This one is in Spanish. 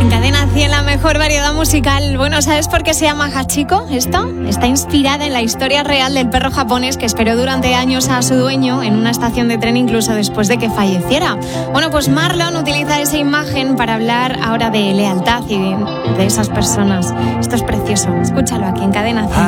En Cadena 100, la mejor variedad musical. Bueno, ¿sabes por qué se llama Hachiko? Esto está inspirada en la historia real del perro japonés que esperó durante años a su dueño en una estación de tren incluso después de que falleciera. Bueno, pues Marlon utiliza esa imagen para hablar ahora de lealtad y de esas personas. Esto es precioso. Escúchalo aquí en Cadena 100.